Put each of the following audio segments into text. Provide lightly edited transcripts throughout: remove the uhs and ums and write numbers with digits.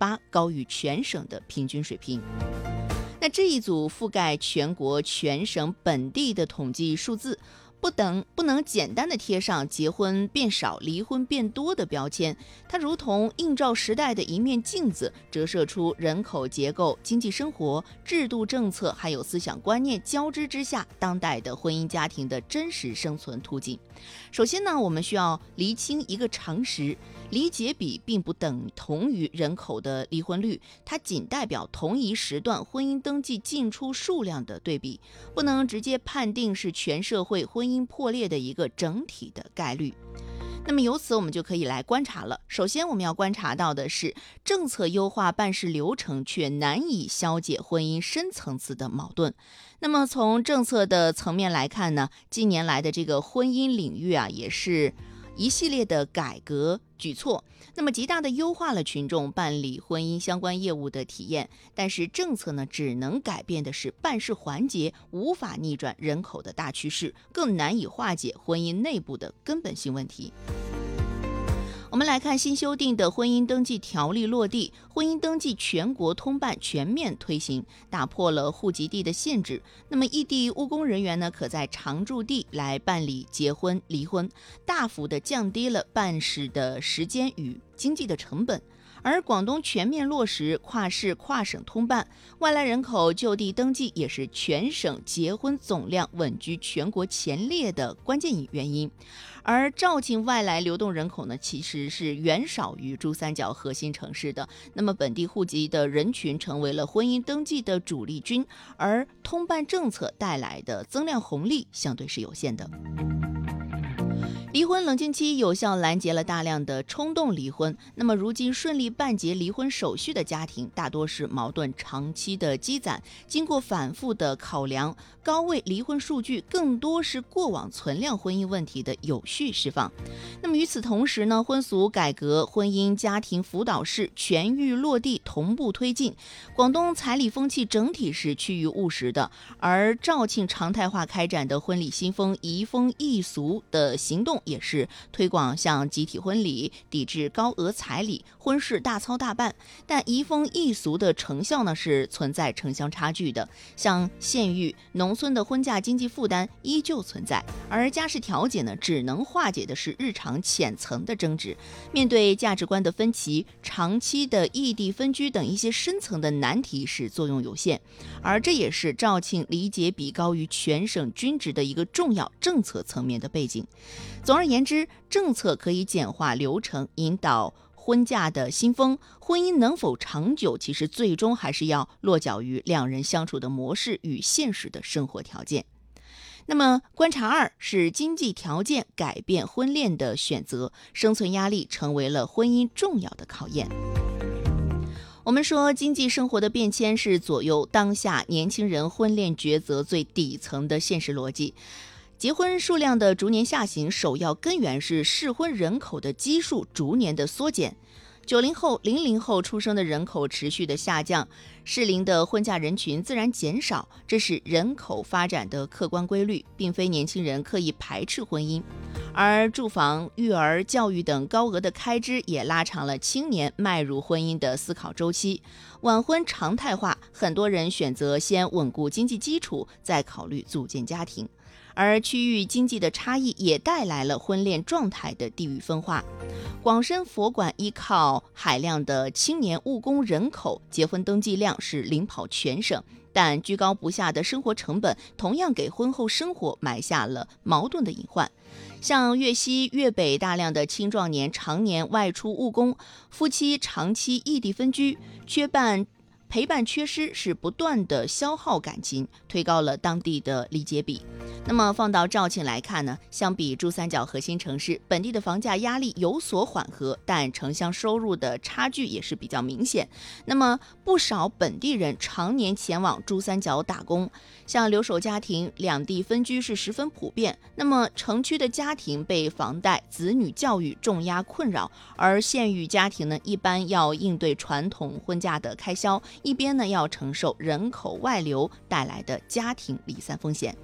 2.8%，高于全省的平均水平。那这一组覆盖全国全省本地的统计数字，不能简单的贴上结婚变少、离婚变多的标签，它如同映照时代的一面镜子，折射出人口结构、经济生活、制度政策还有思想观念交织之下，当代的婚姻家庭的真实生存途径。首先呢，我们需要厘清一个常识，离结比并不等同于人口的离婚率，它仅代表同一时段婚姻登记进出数量的对比，不能直接判定是全社会婚姻破裂的一个整体的概率。那么由此我们就可以来观察了。首先我们要观察到的是，政策优化办事流程却难以消解婚姻深层次的矛盾。那么从政策的层面来看呢，近年来的这个婚姻领域也是一系列的改革举措，那么极大的优化了群众办理婚姻相关业务的体验。但是政策呢，只能改变的是办事环节，无法逆转人口的大趋势，更难以化解婚姻内部的根本性问题。我们来看新修订的婚姻登记条例落地，婚姻登记全国通办全面推行，打破了户籍地的限制。那么异地务工人员呢，可在常住地来办理结婚、离婚，大幅的降低了办事的时间与经济的成本。而广东全面落实跨市跨省通办，外来人口就地登记也是全省结婚总量稳居全国前列的关键原因。而肇庆外来流动人口呢，其实是远少于珠三角核心城市的。那么本地户籍的人群成为了婚姻登记的主力军，而通办政策带来的增量红利相对是有限的。离婚冷静期有效拦截了大量的冲动离婚，那么如今顺利办结离婚手续的家庭，大多是矛盾长期的积攒，经过反复的考量，高位离婚数据更多是过往存量婚姻问题的有序释放。那么与此同时呢，婚俗改革、婚姻家庭辅导室全域落地同步推进，广东彩礼风气整体是趋于务实的，而肇庆常态化开展的婚礼新风、移风易俗的行动，也是推广像集体婚礼，抵制高额彩礼，婚事大操大办。但移风易俗的成效呢，是存在城乡差距的，像县域农村的婚嫁经济负担依旧存在，而家事调解呢，只能化解的是日常浅层的争执。面对价值观的分歧，长期的异地分居等一些深层的难题是作用有限，而这也是肇庆离结比高于全省均值的一个重要政策层面的背景。总而言之，政策可以简化流程，引导婚嫁的新风，婚姻能否长久，其实最终还是要落脚于两人相处的模式与现实的生活条件。那么观察二是经济条件改变婚恋的选择，生存压力成为了婚姻重要的考验。我们说，经济生活的变迁是左右当下年轻人婚恋抉择最底层的现实逻辑。结婚数量的逐年下行，首要根源是适婚人口的基数逐年的缩减。90后、00后出生的人口持续的下降，适龄的婚嫁人群自然减少，这是人口发展的客观规律，并非年轻人刻意排斥婚姻。而住房、育儿、教育等高额的开支也拉长了青年迈入婚姻的思考周期。晚婚常态化，很多人选择先稳固经济基础，再考虑组建家庭。而区域经济的差异也带来了婚恋状态的地域分化。广深佛管依靠海量的青年务工人口，结婚登记量是领跑全省，但居高不下的生活成本同样给婚后生活埋下了矛盾的隐患。像粤西、粤北大量的青壮年常年外出务工，夫妻长期异地分居，陪伴缺失是不断的消耗感情，推高了当地的离结比。那么放到肇庆来看呢，相比珠三角核心城市，本地的房价压力有所缓和，但城乡收入的差距也是比较明显。那么不少本地人常年前往珠三角打工，像留守家庭两地分居是十分普遍。那么城区的家庭被房贷、子女教育重压困扰，而县域家庭呢，一般要应对传统婚嫁的开销，一边呢要承受人口外流带来的家庭离散风险。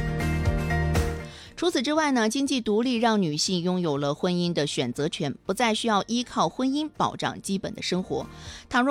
除此之外呢，经济独立让女性拥有了婚姻的选择权，不再需要依靠婚姻保障基本的生活。倘若